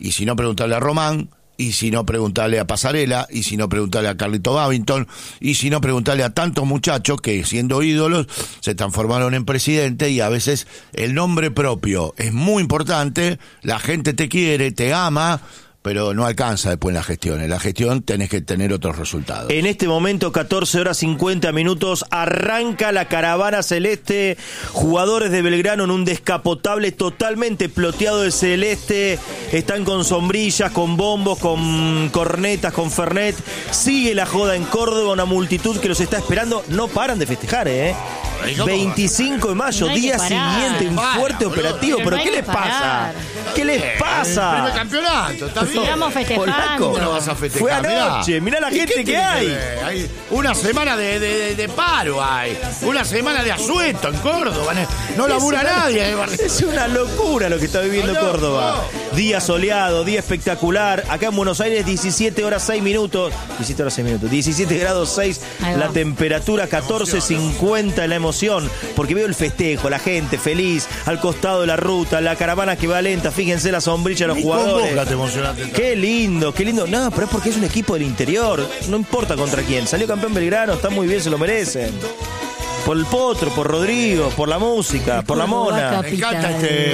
y si no, preguntarle a Román, y si no, preguntarle a Pasarela, y si no, preguntarle a Carlito Babington, y si no, preguntarle a tantos muchachos que, siendo ídolos, se transformaron en presidente, y a veces el nombre propio es muy importante, la gente te quiere, te ama, pero no alcanza después en la gestión. En la gestión tenés que tener otros resultados. En este momento, 14:50, arranca la caravana celeste. Jugadores de Belgrano en un descapotable totalmente ploteado de celeste. Están con sombrillas, con bombos, con cornetas, con fernet. Sigue la joda en Córdoba, una multitud que los está esperando. No paran de festejar, 25 de mayo, no día siguiente, un fuerte operativo. ¿Pero qué les pasa? ¿Qué les pasa? El primer campeonato, está bien. Sigamos festejando. ¿Cómo no vas a festejar? Fue anoche, mirá la gente que hay. Hay una semana de paro hay. Una semana de asueto en Córdoba. No labura nadie. Es una locura lo que está viviendo Córdoba. Día soleado, día espectacular. Acá en Buenos Aires, 17 horas 6 minutos. 17 grados 6 la temperatura, 14:50 la emoción. Porque veo el festejo, la gente feliz, al costado de la ruta, la caravana que va lenta. Fíjense la sombrilla de los jugadores. Qué lindo, qué lindo. No, pero es porque es un equipo del interior. No importa contra quién. Salió campeón Belgrano, está muy bien, se lo merecen. Por el Potro, por Rodrigo, por la música, por la Mona. Me encanta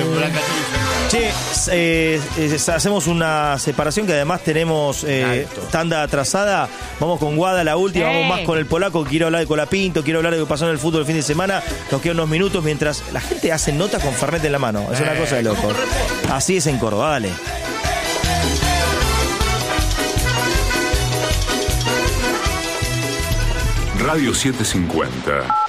Che, hacemos una separación que además tenemos tanda atrasada. Vamos con Guada, la última, vamos más con el polaco. Quiero hablar de Colapinto, quiero hablar de lo que pasó en el fútbol el fin de semana. Nos quedan unos minutos mientras la gente hace notas con fernet en la mano. Es una cosa de loco. Así es en Córdoba, dale. Radio 750.